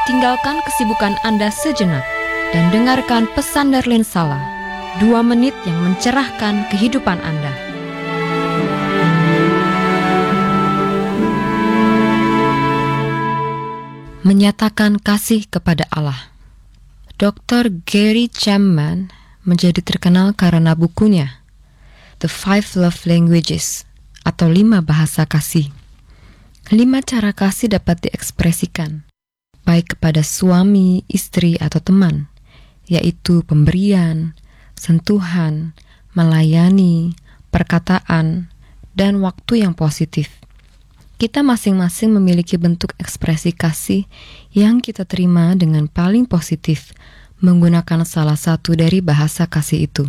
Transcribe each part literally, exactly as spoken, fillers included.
Tinggalkan kesibukan Anda sejenak dan dengarkan pesan Darlene Sala, dua menit yang mencerahkan kehidupan Anda. Menyatakan kasih kepada Allah. doktor Gary Chapman menjadi terkenal karena bukunya The Five Love Languages atau lima bahasa kasih. Lima cara kasih dapat diekspresikan, baik kepada suami, istri, atau teman, yaitu pemberian, sentuhan, melayani, perkataan, dan waktu yang positif. Kita masing-masing memiliki bentuk ekspresi kasih yang kita terima dengan paling positif menggunakan salah satu dari bahasa kasih itu.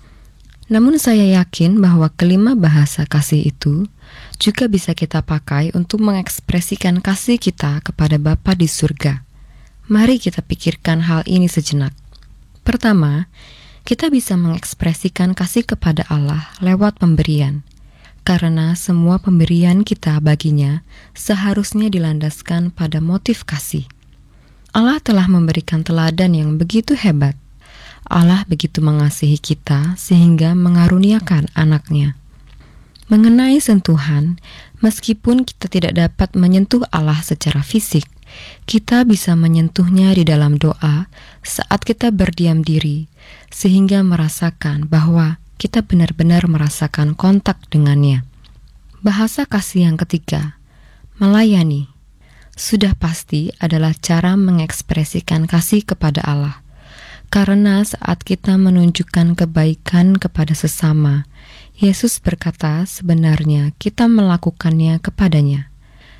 Namun saya yakin bahwa kelima bahasa kasih itu juga bisa kita pakai untuk mengekspresikan kasih kita kepada Bapa di surga. Mari kita pikirkan hal ini sejenak. Pertama, kita bisa mengekspresikan kasih kepada Allah lewat pemberian, karena semua pemberian kita baginya seharusnya dilandaskan pada motif kasih. Allah telah memberikan teladan yang begitu hebat. Allah begitu mengasihi kita sehingga mengaruniakan anaknya. Mengenai sentuhan, meskipun kita tidak dapat menyentuh Allah secara fisik, kita bisa menyentuhnya di dalam doa saat kita berdiam diri, sehingga merasakan bahwa kita benar-benar merasakan kontak dengannya. Bahasa kasih yang ketiga, melayani, sudah pasti adalah cara mengekspresikan kasih kepada Allah. Karena saat kita menunjukkan kebaikan kepada sesama, Yesus berkata sebenarnya kita melakukannya kepadanya.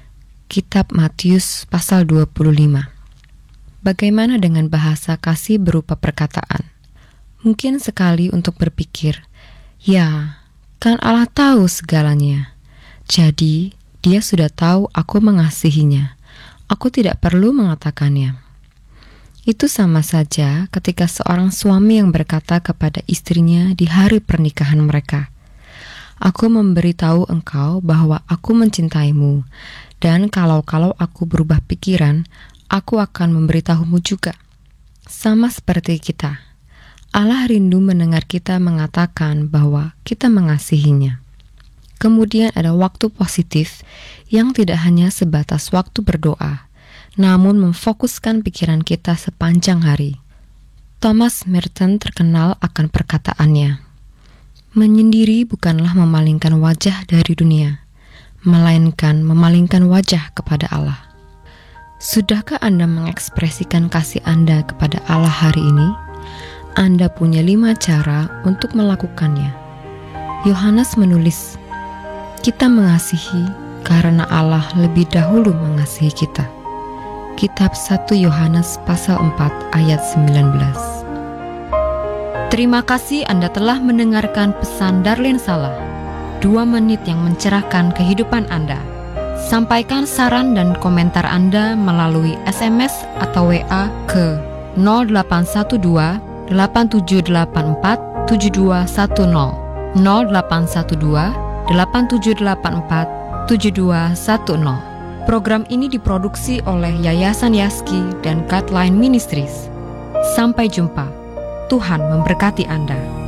Kitab Matius pasal dua puluh lima. Bagaimana dengan bahasa kasih berupa perkataan? Mungkin sekali untuk berpikir, ya, kan Allah tahu segalanya. Jadi, Dia sudah tahu aku mengasihinya. Aku tidak perlu mengatakannya. Itu sama saja ketika seorang suami yang berkata kepada istrinya di hari pernikahan mereka, "Aku memberitahu engkau bahwa aku mencintaimu, dan kalau-kalau aku berubah pikiran, aku akan memberitahumu juga." Sama seperti kita, Allah rindu mendengar kita mengatakan bahwa kita mengasihinya. Kemudian ada waktu positif yang tidak hanya sebatas waktu berdoa, namun memfokuskan pikiran kita sepanjang hari. Thomas Merton terkenal akan perkataannya, "Menyendiri bukanlah memalingkan wajah dari dunia, melainkan memalingkan wajah kepada Allah." Sudahkah Anda mengekspresikan kasih Anda kepada Allah hari ini? Anda punya lima cara untuk melakukannya. Yohanes menulis, "Kita mengasihi karena Allah lebih dahulu mengasihi kita." Kitab satu Yohanes pasal empat ayat sembilan belas. Terima kasih Anda telah mendengarkan pesan Darlene Sala, dua menit yang mencerahkan kehidupan Anda. Sampaikan saran dan komentar Anda melalui S M S atau W A ke nol delapan satu dua delapan tujuh delapan empat tujuh dua satu nol nol delapan satu dua delapan tujuh delapan empat tujuh dua satu nol. Program ini diproduksi oleh Yayasan Yaski dan Guideline Ministries. Sampai jumpa. Tuhan memberkati Anda.